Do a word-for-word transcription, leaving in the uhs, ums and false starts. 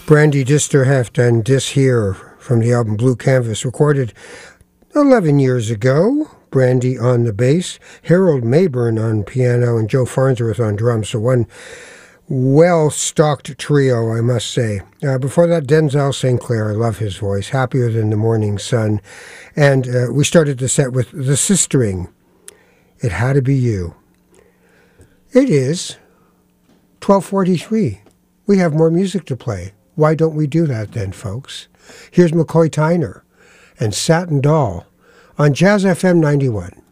Brandy Disterheft and Dis Here from the album Blue Canvas, recorded eleven years ago. Brandy on the bass, Harold Mayburn on piano, and Joe Farnsworth on drums. So one well-stocked trio, I must say. Uh, before that, Denzel Saint Clair. I love his voice. Happier Than the Morning Sun. And uh, we started the set with The Sistering. It Had to Be You. It is twelve forty-three. We have more music to play. Why don't we do that then, folks? Here's McCoy Tyner and Satin Doll on Jazz F M ninety-one.